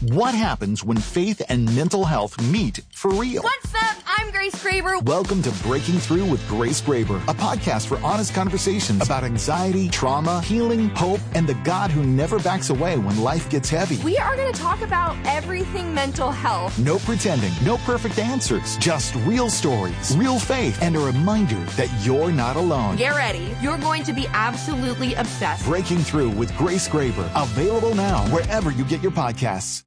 What happens when faith and mental health meet for real? What's up? I'm Grace Graber. Welcome to Breaking Through with Grace Graber, a podcast for honest conversations about anxiety, trauma, healing, hope, and the God who never backs away when life gets heavy. We are going to talk about everything mental health. No pretending, no perfect answers, just real stories, real faith, and a reminder that you're not alone. Get ready. You're going to be absolutely obsessed. Breaking Through with Grace Graber, available now wherever you get your podcasts.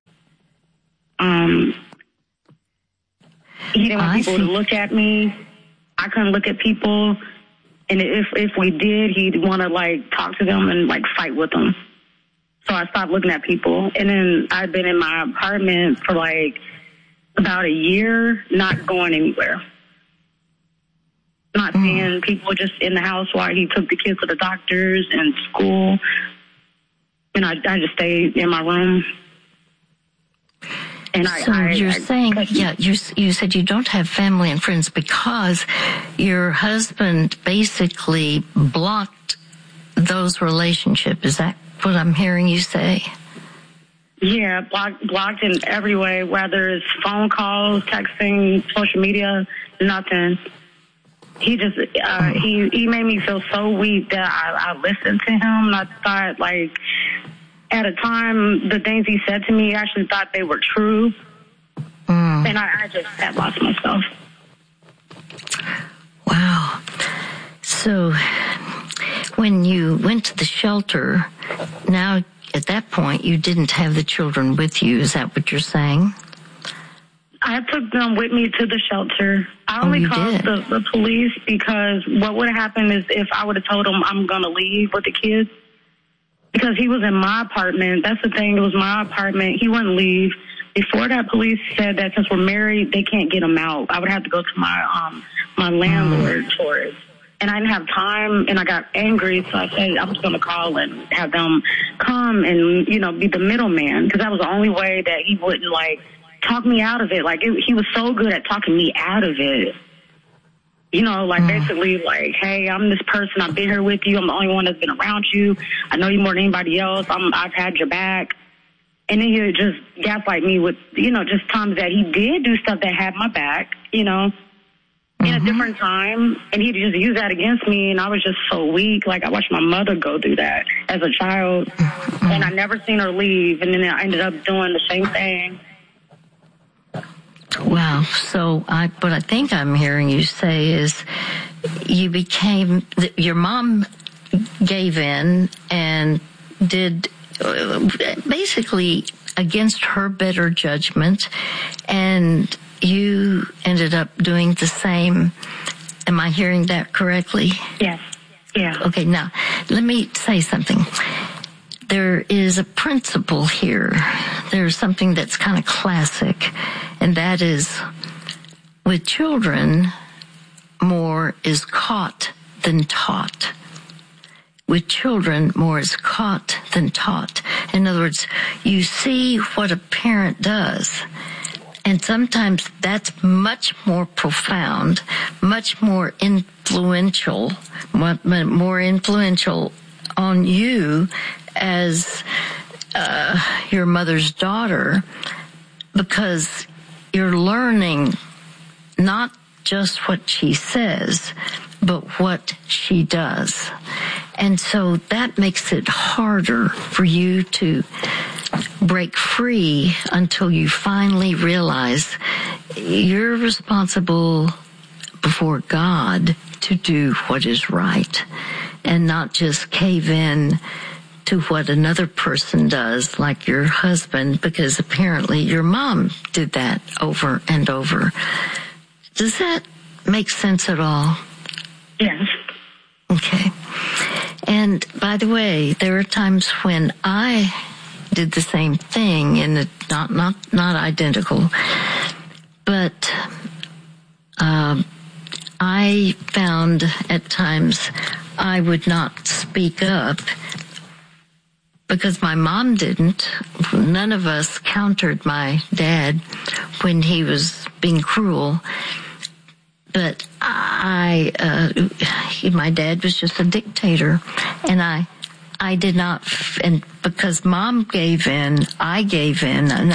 He didn't want people to look at me. I couldn't look at people. And if we did, he'd want to, talk to them and, fight with them. So I stopped looking at people. And then I'd been in my apartment for, about a year, not going anywhere. Not seeing people just in the house while he took the kids to the doctors and school. And I just stayed in my room. And you said you don't have family and friends because your husband basically blocked those relationships. Is that what I'm hearing you say? Yeah, blocked in every way, whether it's phone calls, texting, social media, nothing. He just, he made me feel so weak that I listened to him. And I thought, at a time, the things he said to me, I actually thought they were true. And I just had lost myself. Wow. So when you went to the shelter, now at that point, you didn't have the children with you. Is that what you're saying? I took them with me to the shelter. I only called the police because what would have happened is if I would have told him I'm going to leave with the kids, because he was in my apartment. That's the thing. It was my apartment. He wouldn't leave. Before that, police said that since we're married, they can't get him out. I would have to go to my landlord for it. And I didn't have time, and I got angry, so I said I'm just going to call and have them come and, be the middleman, because that was the only way that he wouldn't, talk me out of it. He was so good at talking me out of it. Basically, hey, I'm this person. I've been here with you. I'm the only one that's been around you. I know you more than anybody else. I've had your back. And then he would just gaslight me with, just times that he did do stuff that had my back, in a different time. And he'd just use that against me. And I was just so weak. I watched my mother go through that as a child. And I never seen her leave. And then I ended up doing the same thing. Wow. So what I think I'm hearing you say is your mom gave in and did basically against her better judgment, and you ended up doing the same. Am I hearing that correctly? Yes. Yeah. Okay. Now, let me say something. There is a principle here. There's something that's kind of classic, and that is with children, more is caught than taught. With children, more is caught than taught. In other words, you see what a parent does, and sometimes that's much more profound, much more influential, more influential on you as your mother's daughter, because you're learning not just what she says, but what she does. And so that makes it harder for you to break free until you finally realize you're responsible before God to do what is right and not just cave in to what another person does, like your husband, because apparently your mom did that over and over. Does that make sense at all? Yes. Okay. And by the way, there are times when I did the same thing, and not identical, but I found at times I would not speak up because my mom didn't. None of us countered my dad when he was being cruel. But my dad was just a dictator, and I did not, and because Mom gave in, I gave in, and